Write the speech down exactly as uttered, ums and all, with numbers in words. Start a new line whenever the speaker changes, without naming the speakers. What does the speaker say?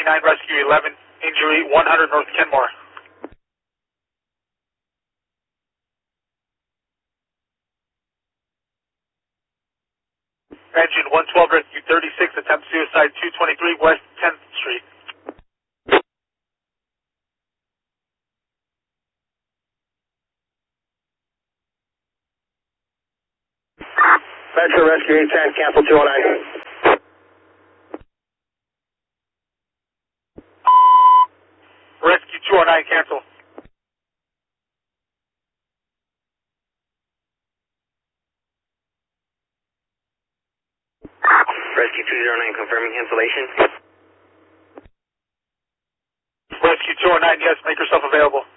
nine, Rescue eleven, injury one hundred North Kenmore. Engine one twelve, Rescue thirty-six, attempt suicide two twenty-three West tenth Street.
Metro Rescue eight ten, cancel two oh nine.
Rescue two oh nine, cancel.
Rescue two oh nine, confirming cancellation.
Rescue two oh nine, yes, make yourself available.